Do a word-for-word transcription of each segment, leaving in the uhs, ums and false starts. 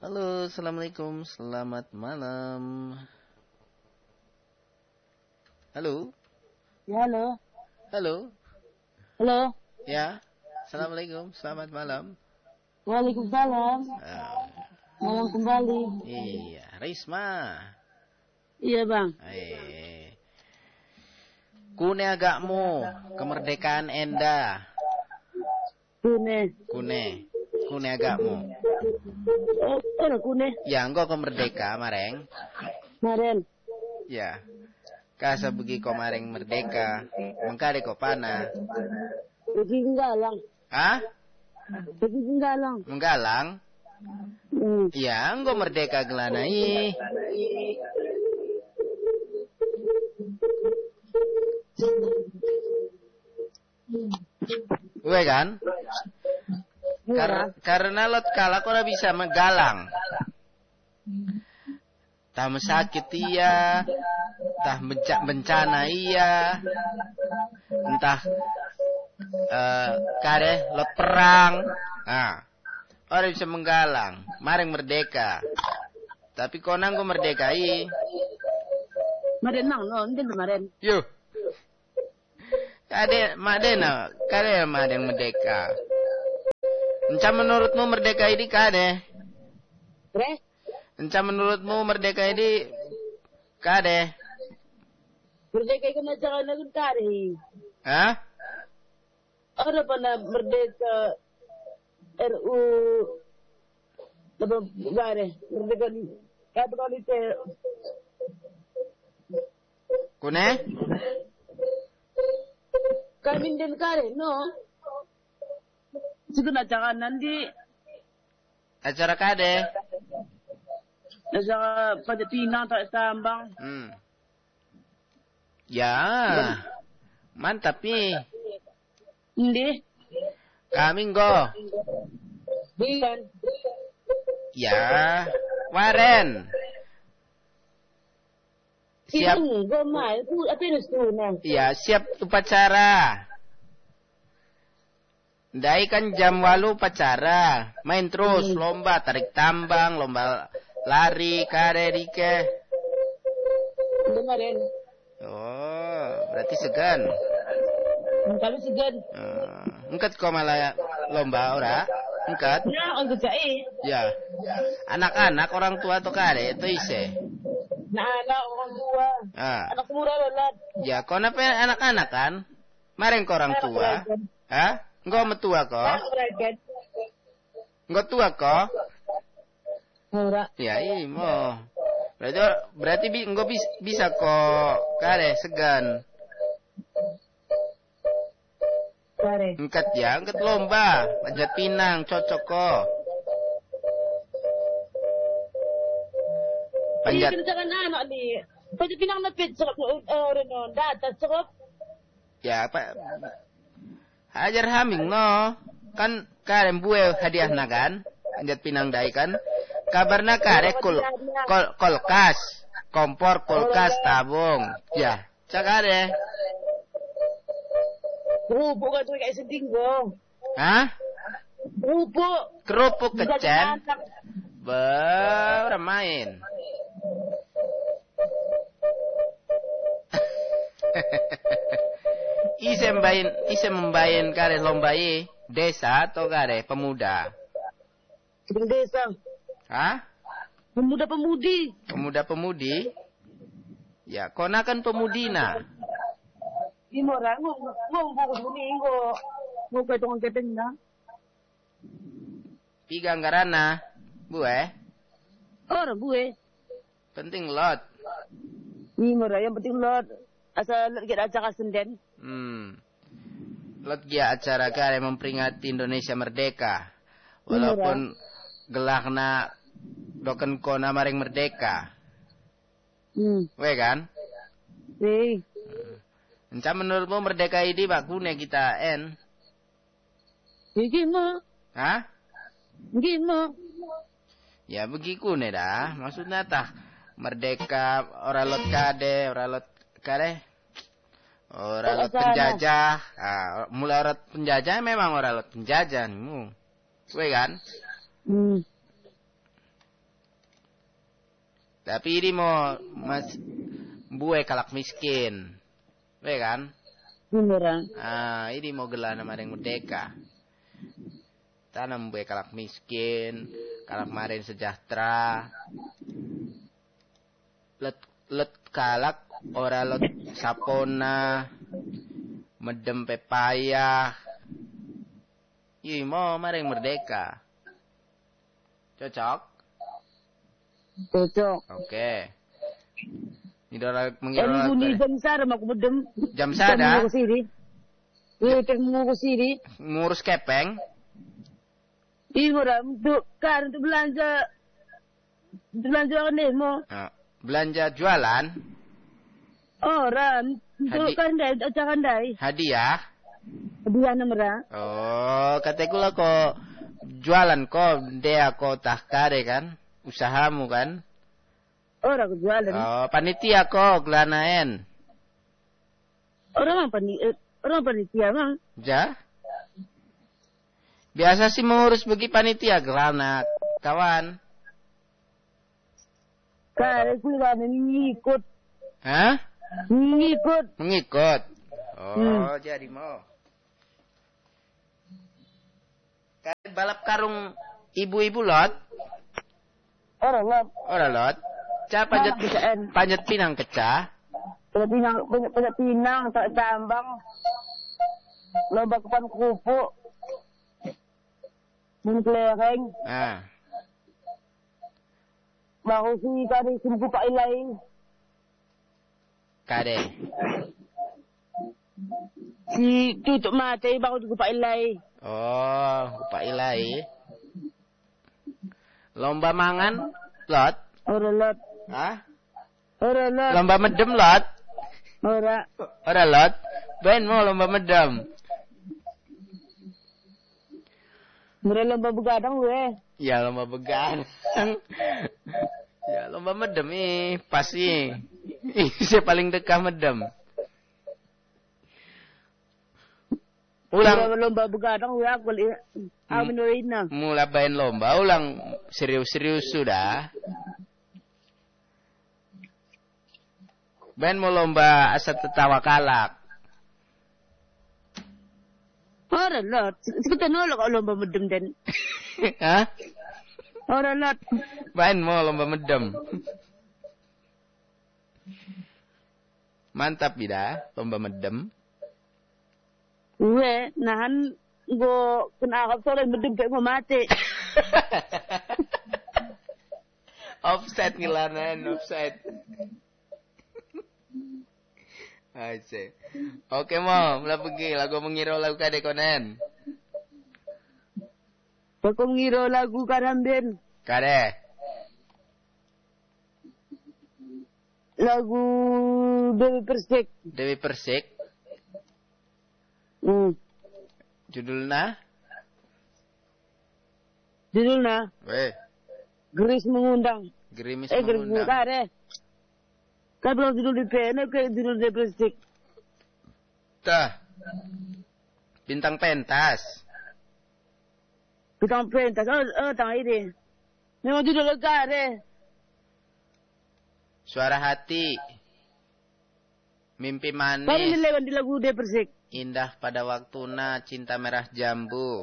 Halo, assalamualaikum, selamat malam. Halo. Ya, halo. Halo. Halo. Ya, assalamualaikum, selamat malam. Waalaikumsalam. Ah, Malam kembali. iya, Risma. Iya, Bang. Eh, kune agakmu, kemerdekaan enda. Kune. Kune, kune agakmu. Oh, ada kune. Ya, engkau kemerdeka, mareng. Maren. Ya, kasa begi kau mareng merdeka, mengkade kau pana. Pergi Galang. Hah? Pergi Galang. Menggalang? Hmm. Ya, engkau merdeka gelanai. Gue kan? Kar karena lot kalah kau udah bisa menggalang. Tah mesakit iya, tah benca bencana iya, entah uh, kare lot perang. Nah, orang bisa menggalang, mareng merdeka. Tapi konang gue merdekai. Maren nang no, ndin Maren. Yo. Kade madena, kade madeng merdeka. Encam menurutmu merdeka ini kade? Bre? Encam menurutmu merdeka ini kade? Merdeka ikan acara nagun kari. Hah? Ada pada merdeka R U apa gare? Merdeka kata kali te. Kune? Kami den kare no. Siguna acara nanti Acara kade? acara pada pinang tak tambang. Hmm. Ya. Mantap nih. Ndi? Kami go. Bilan. Ya. Waren. Siap. Gue mah, itu apa yang setuju? Ya, siap upacara. Dai kan jam walu upacara. Main terus, lomba tarik tambang, lomba lari, kare dike. Kemarin. Oh, berarti segan. Kami segan. Uh, engkat kau malah lomba ora? Engkat? Nah, untuk cai. Ya. Anak-anak orang tua tuh kare itu ise. Nah, anak orang tua. Ah. Anak murah lolat. Ya, kau napa anak-anak kan? Mareng kau orang tua. Hah? Engkau metua kok? Engkau tua kok? Murah. Ya, imo. Berarti berarti bi engkau bis, bisa kok kare segan. Kare. Engkat ya, engkat lomba, panjat pinang cocok kok. Panjat. Ini kan anak nih. Panjat pinang napit serap orang non data serap. Ya, apa? Hajar haming no. Kan karen buwe hadiah nagan. Panjat pinang dai kan. Kabarna kare kul, kol, kolkas. Kompor kulkas tabung. Ya, cakare. Rupo kan tuh kayak seding go. Hah? Rupo. Kerupuk kecen. Bermain. Ise membayin, ise membayin kare lombai desa atau kare pemuda? Seding desa. Hah? Pemuda pemudi. Pemuda pemudi? Ya, kona kan pemudina. Imo orang ngomong ngomong minggu. Mau ke tong keteng na. Tiga anggarana, bue. Orang bue. Penting lot. Imo orang yang penting lot. Asal kita acara senden. Hmm. Lot gia acara kare memperingati Indonesia merdeka. Walaupun gelahna doken kona maring merdeka. Hmm. We kan? Eh. Encam menurutmu merdeka ini bakune kita en? Gimana? Hah? Gimana? Ya begitu nih dah. Maksudnya tah merdeka orang lot kade, orang lot kade. Orang lot penjajah. Ah, mulai orang penjajah memang orang lot penjajah nih. Gue kan? Hmm. Tapi ini mau mas bue kalak miskin. Be kan? Beneran. Ah, ini mau gelana maring merdeka. Tanam bue kalak miskin, kalak maring sejahtera. Let let kalak ora lot sapona, medem pepaya. Ih, mau maring merdeka. Cocok? Cocok. Oke. Nidora Eh, mengira bunyi jam sada mak bedem. Jam sada? Mau sini. Eh, tek mau sini. Ngurus kepeng. Iya, untuk kan untuk belanja belanja ini mau. Nah, belanja jualan. Orang untuk Hadi- kandai, acara kandai. Hadiah. Dua nomor. Oh, kataku lah kok jualan kok dia kok tak kare kan? Usahamu kan? Orang jualan. Oh, panitia kok gelanaen. Orang apa nih? Orang panitia mang. Ja? Biasa sih mengurus bagi panitia gelana kawan. Kare kuliah ngikut. Hah? Ngikut. Mengikut. Oh, Hmm. jadi mau. Kayak balap karung ibu-ibu lot. Orang lah. Ora lot. Ca panjat Bisaan. panjat pinang kecah. Banyak pinang, banyak, banyak pinang, tak tambang. Lomba kepan kerupuk. Mun kelereng. Ah. Baru si kari sumpu pak ilai. Kade. Si tutup mata baru tu pak ilai. Oh, Pak Ilai. Lomba mangan lot. Orang lot. Hah? Orang lot. Lomba medem lot. Orang. Ora lot. Ben mau lomba medem. Mereka lomba begadang gue. Ya lomba begadang. Ya lomba medem ih pasti. Ih, saya paling dekah medem. Ulang Lomba begadang gue aku lihat. Aku menulis na. mulai main lomba ulang serius-serius sudah. Ben mau lomba asal tertawa kalak. Orang lot. Kita nolak kalau lomba medem dan. Hah? Orang lot. Ben mau lomba medem. Mantap bida lomba medem. Gue nahan gue kena akap soalnya medem kayak mau mati. Offset ngilanan, offset. Aja. Oke mau, mulai pergi lagu mengira lagu kade konen. Aku mengira lagu Karamben. Kade. Lagu Dewi Persik. Dewi Persik. Hmm. Judulnya? Judulnya Weh, Geris Mengundang. Gerimis Eh Geris Mengundang. Mengundang eh. Kan belum judul di P N kayak judul Dewi Persik. Tah. Bintang pentas. Bintang pentas. Oh, oh tang ini. Memang judul lega deh. Suara hati. Mimpi Baru manis. nilai di lagu Dewi Persik. Indah pada waktuna, cinta merah jambu.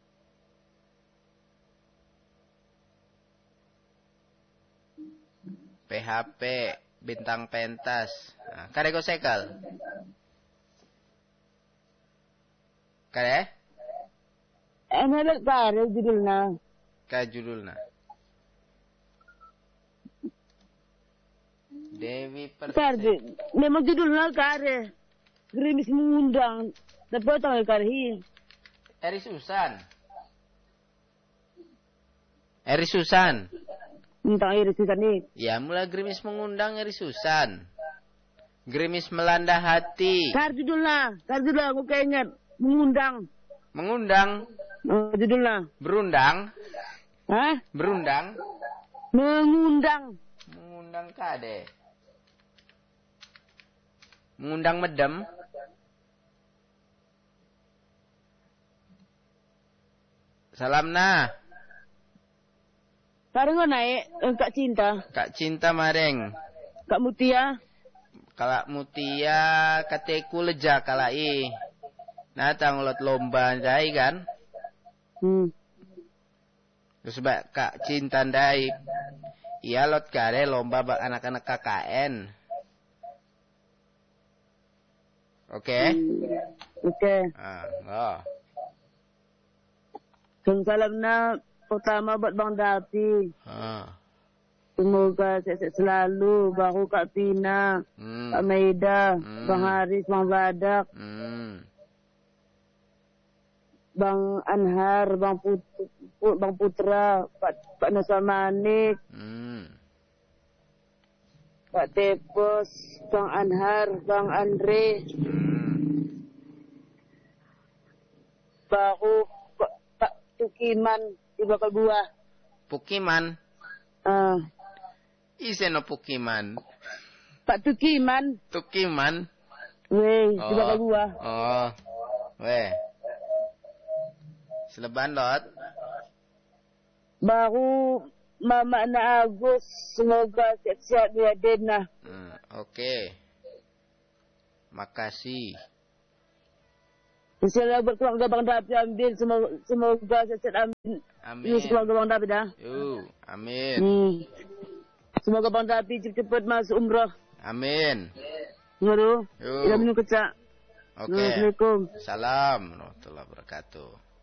P H P, bintang pentas. Nah, kare go sekal. Kare? Enak lega deh judulnya. Ka judulna. Dewi Kar, Persik. memang judulnya kare. Gerimis Mengundang. Tapi tahu karhi. Eri Susan. Eri Susan. Tentang air susah nih. Ya, mulai gerimis mengundang Eri Susan. Gerimis melanda hati. Kar judulnya. Kar judulnya aku keinget. Mengundang. Mengundang. Oh, judulnya. Berundang. Hah? Berundang. Mengundang. Mengundang kade. Mengundang medem. Salamna. Sekarang kau naik eh, Kak Cinta. Kak Cinta mareng. Kak Mutia. Kalak Mutia kateku leja kalai. Nah tanglot lomba dai kan. Hmm. Terus bak Kak Cinta dai. Iya lot kare lomba bak anak-anak K K N. Oke. Okay? Hmm. Oke. Okay. Ah, oh. Salamnya pertama buat Bang Dapi. Ah. Semoga sehat selalu. Baru Kak Pina, Hmm. Kak Maida, Hmm. Bang Haris, Bang Badak, Hmm. Bang Anhar, Bang Putra, Bang Putra, Pak Pak Nasa Manik, Hmm. Pak Tepos, Bang Anhar, Bang Andre, Hmm. baru Pak, Pak Tukiman di Bakal Buah. Pukiman. Ah, Iseno Pukiman. Pak Tukiman, Tukiman. weh, di Bakal Buah. Oh. Weh. Seleban lot. Baru Mama Na Agus, semoga sehat-sehat dia Dena. Hmm, oke. Okay. Makasih. Misalnya buat keluarga Bang Dapi ambil, semoga, semoga sehat ambil. Amin. Ini keluarga Bang Dapi dah. Yuh, amin. Hmm. Semoga Bang Dapi cepat-cepat masuk umrah. Amin. Ngaruh. Yuh. Tidak minum kecak. Oke. Assalamualaikum. Salam warahmatullahi wabarakatuh.